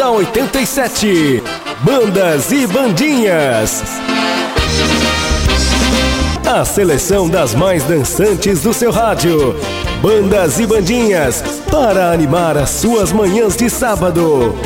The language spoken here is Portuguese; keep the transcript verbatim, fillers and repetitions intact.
da oitenta e sete. Bandas e bandinhas. A seleção das mais dançantes do seu rádio. Bandas e bandinhas, para animar as suas manhãs de sábado.